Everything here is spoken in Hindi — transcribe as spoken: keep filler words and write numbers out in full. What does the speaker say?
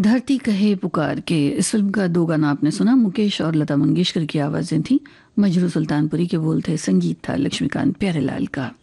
धरती कहे पुकार के, इस फिल्म का दो गाना आपने सुना। मुकेश और लता मंगेशकर की आवाज़ें थी, मजरू सुल्तानपुरी के बोल थे, संगीत था लक्ष्मीकांत प्यारेलाल का।